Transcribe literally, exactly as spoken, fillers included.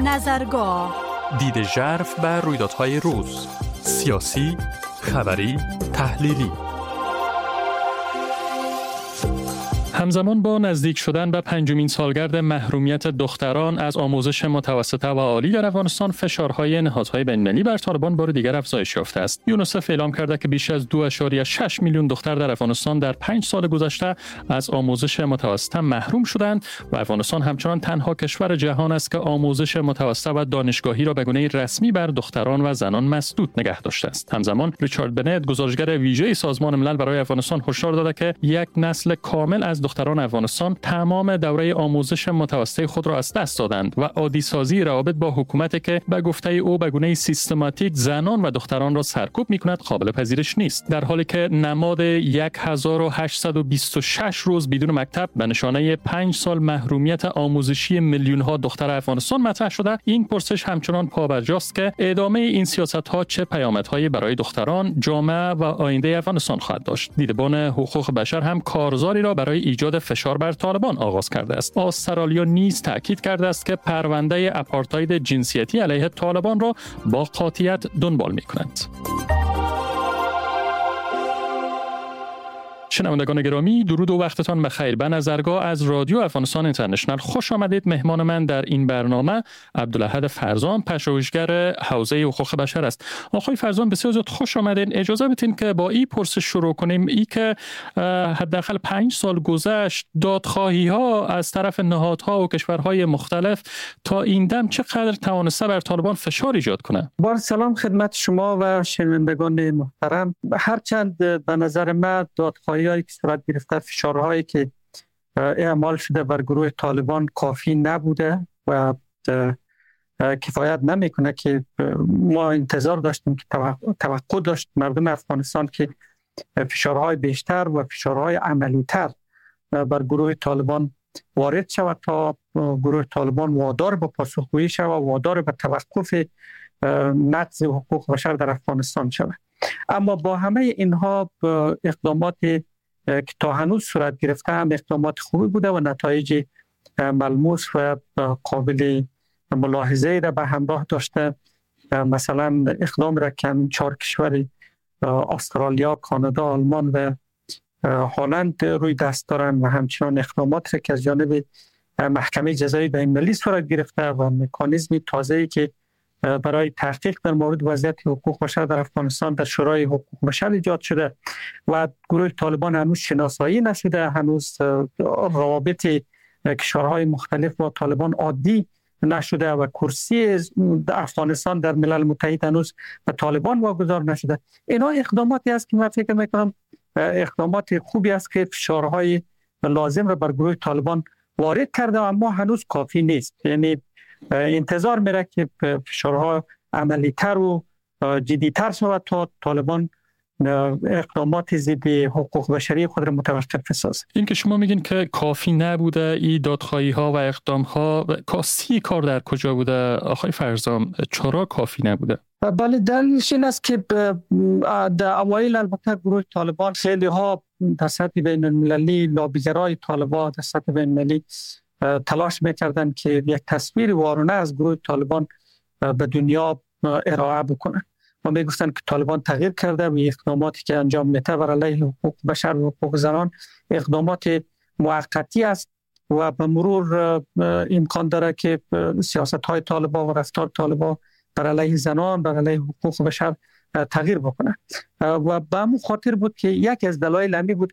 نظرگاه، دید ژرف بر رویدادهای روز، سیاسی، خبری، تحلیلی. همزمان با نزدیک شدن به پنجمین سالگرد محرومیت دختران از آموزش متوسطه و عالی در افغانستان، فشارهای نهادهای بین‌المللی بر طالبان بار دیگر افزایش یافته است. یونیسف اعلام کرده که بیش از دو ممیز شش میلیون دختر در افغانستان در پنج سال گذشته از آموزش متوسطه محروم شدند و افغانستان همچنان تنها کشور جهان است که آموزش متوسطه و دانشگاهی را به گونه رسمی بر دختران و زنان مسدود نگه داشته است. همزمان ریچارد بنت، گزارشگر ویژه سازمان ملل برای افغانستان، هشدار داده که یک نسل کامل از دختران افغانستان تمام دوره آموزش متوسطه خود را از دست دادند و عادی سازی روابط با حکومتی که به گفته او به گونه سیستماتیک زنان و دختران را سرکوب می‌کند قابل پذیرش نیست. در حالی که نماد هزار و هشتصد و بیست و شش روز بدون مکتب به نشانه پنج سال محرومیت آموزشی میلیون‌ها دختر افغانستان مطرح شده، این پرسش همچنان پابرجاست که ادامه این سیاست‌ها چه پیامدهایی برای دختران، جامعه و آینده افغانستان خواهد داشت. دیدبان حقوق بشر هم کارزاری را برای ایجاد فشار بر طالبان آغاز کرده است. استرالیا نیز تاکید کرده است که پرونده آپارتاید جنسیتی علیه طالبان را با قاطعیت دنبال می‌کند. شنوندگان گرامی، درود و وقتتان بخیر. به نظرگاه از رادیو افغانستان اینترنشنال خوش آمدید. مهمان من در این برنامه عبدالاحد فرزان، پژوهشگر حوزه حقوق بشر است. آقای فرزان، بسیار زود خوش آمدین. اجازه بدین که با این پرسش شروع کنیم. ای که حداقل پنج سال گذشت، دادخواهی ها از طرف نهادها و کشورهای مختلف تا این دم چقدر توانسته بر طالبان فشار ایجاد کنه؟ با سلام خدمت شما و شنوندگان محترم. هرچند به نظر من دادخواهی هایی که صورت گرفته، فشارهایی که اعمال شده بر گروه طالبان کافی نبوده و کفایت نمیکنه که ما انتظار داشتیم که توقع داشت مردم افغانستان که فشارهای بیشتر و فشارهای عملی‌تر بر گروه طالبان وارد شود تا گروه طالبان وادار به پاسخگویی شود و وادار به توقف نقض حقوق بشر در افغانستان شود. اما با همه اینها اقدامات که تا هنوز صورت گرفته هم اقدامات خوبی بوده و نتایج ملموس و قابل ملاحظه را به همراه داشته. مثلا اقدام را که چهار کشور استرالیا، کانادا، آلمان و هلند روی دست دارند و همچنان اقدامات را که از جانب محکمه جزایی بین‌المللی صورت گرفته و مکانیزم تازه‌ای که برای تحقیق در مورد وضعیت حقوق بشر در افغانستان در شورای حقوق بشر ایجاد شده و گروه طالبان هنوز شناسایی نشده، هنوز روابط کشورهای مختلف با طالبان عادی نشده و کرسی افغانستان در ملل متحد هنوز به طالبان واگذار نشده. اینا اقداماتی است که من فکر میکنم اقدامات خوبی است که فشارهای لازم را بر گروه طالبان وارد کرده، اما هنوز کافی نیست. یعنی انتظار میره که فشارها عملی‌تر و جدی‌تر شود تا طالبان اقدامات ضد حقوق بشری خود را متوقف سازد. این که شما میگین که کافی نبوده این دادخواهی ها و اقدام ها، کاستی کار در کجا بوده آقای فرزان؟ چرا کافی نبوده؟ بله، دلیلش این است که در اوایل البته گروه طالبان خیلی ها در سطح بین المللی، لابیگرای طالبان در سطح بین المللی تلاش میکردن که یک تصویر وارونه از گروه طالبان به دنیا ارائه بکنن و میگفتن که طالبان تغییر کرده و اقداماتی که انجام میده بر علیه حقوق بشر و حقوق زنان اقدامات موقتی است و به مرور امکان داره که سیاست‌های طالبان و رفتار طالبان بر علیه زنان، بر علیه حقوق بشر تغییر بکنه. و به همون خاطر بود که یکی از دلایل همی بود